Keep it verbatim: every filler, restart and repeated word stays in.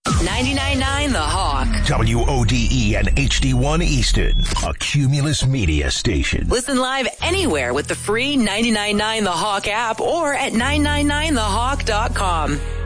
ninety-nine point nine The Hawk. W O D E and H D one Easton, a Cumulus Media station. Listen live anywhere with the free ninety-nine point nine The Hawk app or at nine nine nine the hawk dot com.